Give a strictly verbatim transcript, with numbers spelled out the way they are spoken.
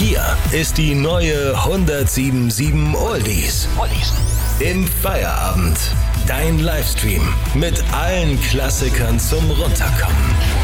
Hier ist die neue hundertsieben Komma sieben Oldies. Im Feierabend. Dein Livestream mit allen Klassikern zum Runterkommen.